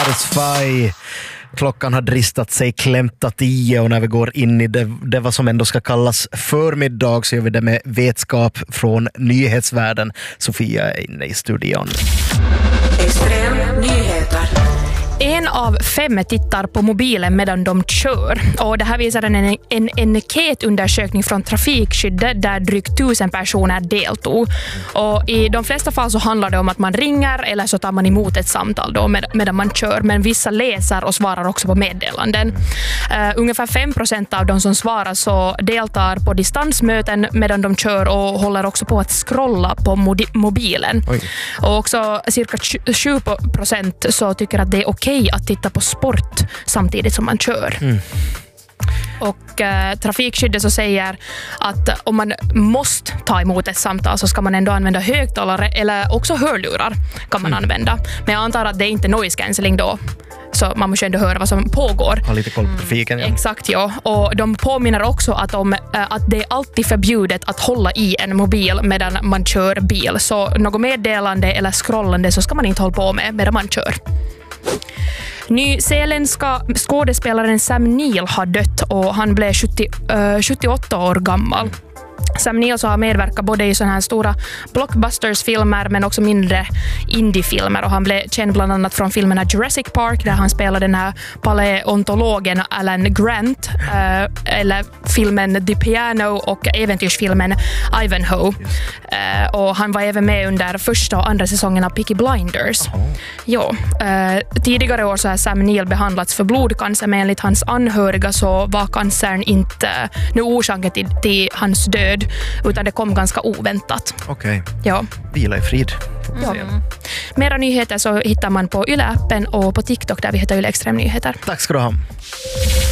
Satisfy. Klockan har dristat sig klämta 10 och när vi går in i det vad som ändå ska kallas förmiddag så gör vi det med vetskap från nyhetsvärlden. Sofia är inne i studion. Extrem nyheter. 1 av 5 tittar på mobilen medan de kör. Och det här visar en enkätundersökning från Trafikskyddet där drygt 1000 personer deltog. Och i de flesta fall så handlar det om att man ringer eller så tar man emot ett samtal då medan man kör. Men vissa läser och svarar också på meddelanden. Ungefär 5% av de som svarar så deltar på distansmöten medan de kör och håller också på att scrolla på mobilen. Oj. Och också cirka 20% så tycker att det är okej att titta på sport samtidigt som man kör. Och Trafikskyddet så säger att om man måste ta emot ett samtal så ska man ändå använda högtalare eller också hörlurar kan man använda. Men jag antar att det är inte noise cancelling då. Så man måste ändå höra vad som pågår. Ha lite koll på trafiken. Ja. Exakt, ja. Och de påminner också att det är alltid förbjudet att hålla i en mobil medan man kör bil. Så något meddelande eller scrollande så ska man inte hålla på med medan man kör. Nyzeeländska skådespelaren Sam Neill har dött och han blev 78 år gammal. Sam Neill så har medverkat både i sådana här stora blockbusters-filmer men också mindre indie-filmer och han blev känd bland annat från filmerna Jurassic Park där han spelade den här paleontologen Alan Grant eller filmen The Piano och äventyrsfilmen Ivanhoe. Och han var även med under första och andra säsongen av Peaky Blinders. Ja, tidigare år så har Sam Neill behandlats för blodcancer men enligt hans anhöriga så var cancern inte nu orsaken till hans död utan det kom ganska oväntat. Okej. Ja. Vila i frid. Ja. Mera nyheter så hittar man på Yle-appen och på TikTok där vi heter Yle Extrem Nyheter. Tack ska du ha.